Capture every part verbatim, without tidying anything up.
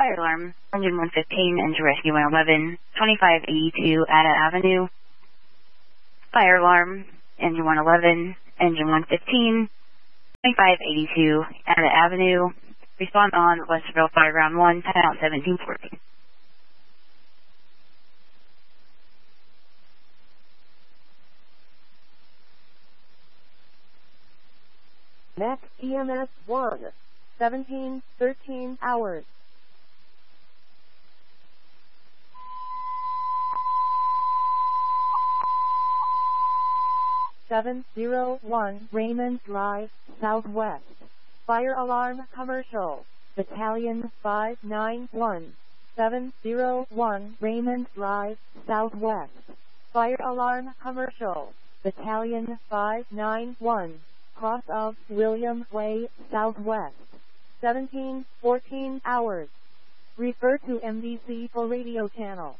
Fire alarm, engine one fifteen, engine rescue one eleven, twenty-five eighty-two Ada Avenue. Fire alarm, engine one eleven, engine one fifteen, twenty-five eighty-two Ada Avenue. Respond on Westerville Fire Ground one, timeout seventeen fourteen. Next E M S one, seventeen thirteen hours. seven zero one Raymond Drive, Southwest. Fire alarm commercial. Battalion five nine one. seven zero one Raymond Drive, Southwest. Fire alarm commercial. Battalion five nine one. Cross of William Way, Southwest. seventeen fourteen hours. Refer to M D C for radio channel.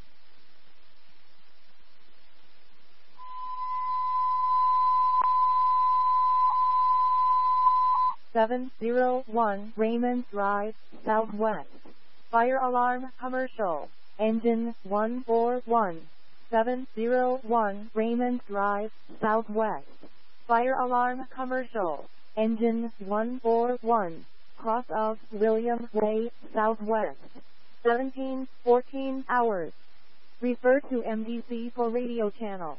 seven zero one Raymond Drive, Southwest. Fire alarm commercial. Engine one four one. seven zero one Raymond Drive, Southwest. Fire alarm commercial. Engine one four one. Cross of William Way, Southwest. seventeen fourteen hours. Refer to M D C for radio channel.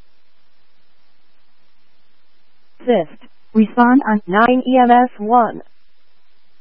Assist. Respond on nine E M S one.